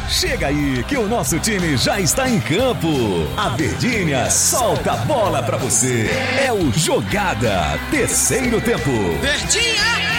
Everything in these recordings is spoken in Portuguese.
Chega aí que o nosso time já está em campo. A Verdinha solta a bola pra você. É o Jogada Terceiro Tempo. Verdinha!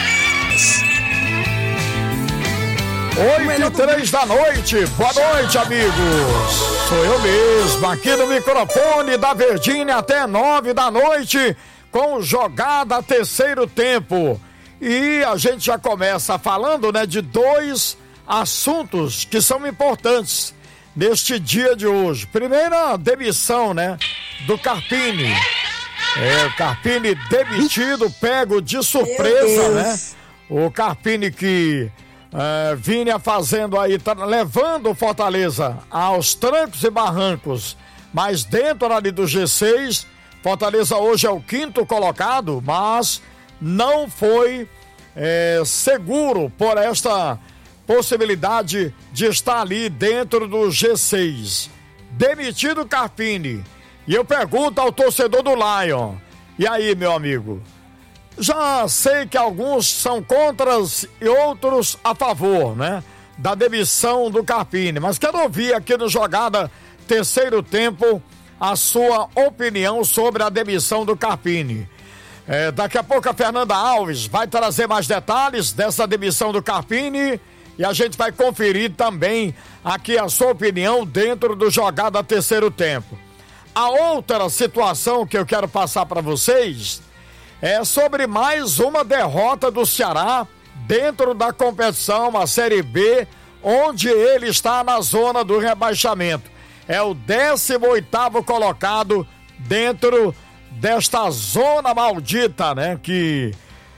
8h03 da noite. Boa noite, amigos. Sou eu mesmo, aqui no microfone da Verdinha até 9 da noite com Jogada Terceiro Tempo. E a gente já começa falando, de dois assuntos que são importantes neste dia de hoje. Primeiro, a demissão, do Carpini. O Carpini demitido, pego de surpresa, O Carpini que vinha fazendo aí, levando o Fortaleza aos trancos e barrancos, mas dentro ali do G6, Fortaleza hoje é o 5º colocado, mas não foi seguro por esta possibilidade de estar ali dentro do G6. Demitido Carpini. E eu pergunto ao torcedor do Lion, e aí, meu amigo? Já sei que alguns são contra e outros a favor, da demissão do Carpini, mas quero ouvir aqui no Jogada Terceiro Tempo a sua opinião sobre a demissão do Carpini. Daqui a pouco a Fernanda Alves vai trazer mais detalhes dessa demissão do Carpini e a gente vai conferir também aqui a sua opinião dentro do Jogada Terceiro Tempo. A outra situação que eu quero passar para vocês é sobre mais uma derrota do Ceará dentro da competição, a Série B, onde ele está na zona do rebaixamento. É o 18º colocado dentro desta zona maldita, que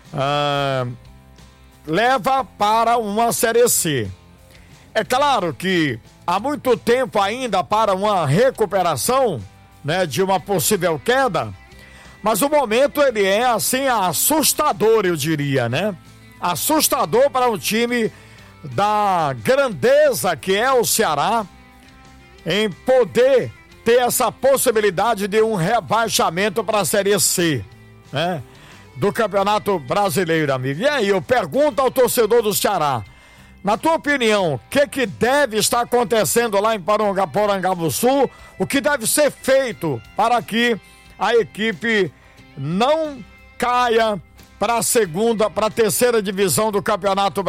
leva para uma Série C. É claro que há muito tempo ainda para uma recuperação, de uma possível queda, mas o momento ele é assim assustador, eu diria, assustador para um time da grandeza que é o Ceará em poder ter essa possibilidade de um rebaixamento para a Série C, do Campeonato Brasileiro, amigo. E aí, eu pergunto ao torcedor do Ceará, na tua opinião, o que deve estar acontecendo lá em Porangabuçu? O que deve ser feito para que a equipe não caia para a terceira divisão do Campeonato Brasileiro?